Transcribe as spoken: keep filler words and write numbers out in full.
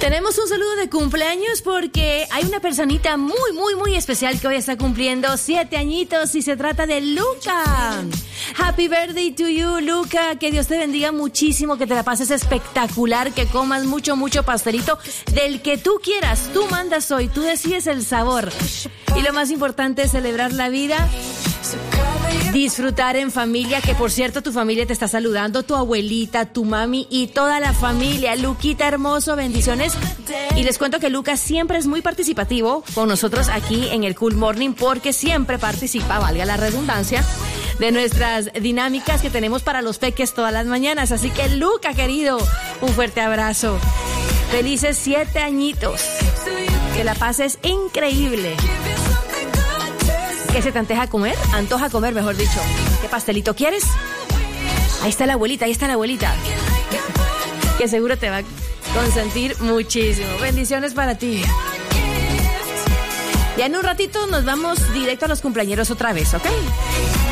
Tenemos un saludo de cumpleaños porque hay una personita muy, muy, muy especial que hoy está cumpliendo siete añitos y se trata de Luca. Happy birthday to you, Luca. Que Dios te bendiga muchísimo, que te la pases espectacular, que comas mucho, mucho pastelito del que tú quieras. Tú mandas hoy, tú decides el sabor. Y lo más importante es celebrar la vida. Disfrutar en familia, que por cierto tu familia te está saludando, tu abuelita, tu mami y toda la familia. Luquita hermoso, bendiciones. Y les cuento que Lucas siempre es muy participativo con nosotros aquí en el Cool Morning porque siempre participa, valga la redundancia, de nuestras dinámicas que tenemos para los peques todas las mañanas. Así que Luca, querido, un fuerte abrazo. Felices siete añitos. Que la pases increíble. ¿Qué se te antoja comer? Antoja comer, mejor dicho. ¿Qué pastelito quieres? Ahí está la abuelita, ahí está la abuelita. Que seguro te va a consentir muchísimo. Bendiciones para ti. Ya en un ratito nos vamos directo a los cumpleañeros otra vez, ¿ok?